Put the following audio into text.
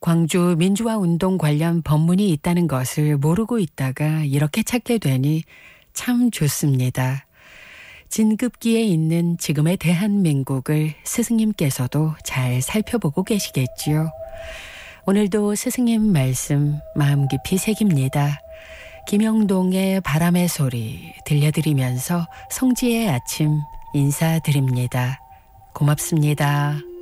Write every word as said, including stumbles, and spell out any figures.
광주 민주화운동 관련 법문이 있다는 것을 모르고 있다가 이렇게 찾게 되니 참 좋습니다. 진급기에 있는 지금의 대한민국을 스승님께서도 잘 살펴보고 계시겠지요. 오늘도 스승님 말씀 마음 깊이 새깁니다. 김영동의 바람의 소리 들려드리면서 성지의 아침 인사드립니다. 고맙습니다.